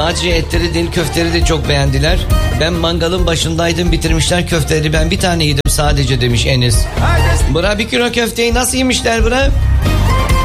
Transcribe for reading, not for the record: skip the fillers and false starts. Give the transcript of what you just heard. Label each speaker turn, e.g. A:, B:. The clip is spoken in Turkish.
A: Sadece etleri değil, köfteleri de çok beğendiler. Ben mangalın başındaydım, bitirmişler köfteleri. Ben bir tane yedim sadece demiş Enes. Bura bir kilo köfteyi nasıl yemişler bura?